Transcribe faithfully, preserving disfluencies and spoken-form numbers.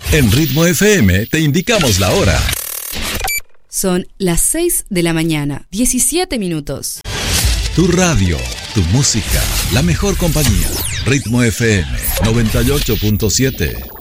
En Ritmo F M te indicamos la hora. Son las seis de la mañana, diecisiete minutos. Tu radio, tu música, la mejor compañía. Ritmo F M noventa y ocho punto siete.